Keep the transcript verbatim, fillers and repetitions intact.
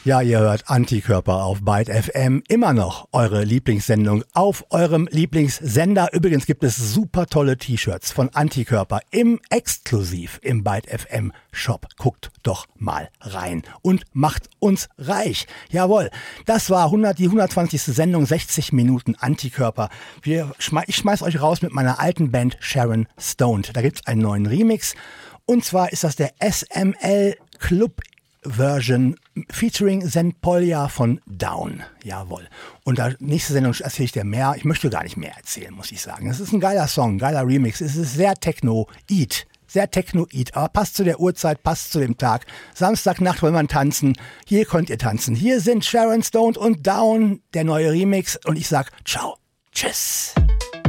Ja, ihr hört Antikörper auf Byte F M. Immer noch eure Lieblingssendung auf eurem Lieblingssender. Übrigens gibt es super tolle T-Shirts von Antikörper im Exklusiv im Byte F M Shop. Guckt doch mal rein und macht uns reich. Jawohl, das war hundert, die hundertzwanzigste Sendung, sechzig Minuten Antikörper. Wir, ich schmeiß euch raus mit meiner alten Band Sharon Stoned. Da gibt's einen neuen Remix. Und zwar ist das der S M L Club Version featuring Zen Polja von Down. Jawohl. Und da nächste Sendung erzähle ich dir mehr. Ich möchte gar nicht mehr erzählen, muss ich sagen. Es ist ein geiler Song, ein geiler Remix. Es ist sehr Techno-Eat. Sehr Techno-Eat. Aber passt zu der Uhrzeit, passt zu dem Tag. Samstagnacht wollen wir tanzen. Hier könnt ihr tanzen. Hier sind Sharon Stone und Down, der neue Remix. Und ich sag ciao. Tschüss.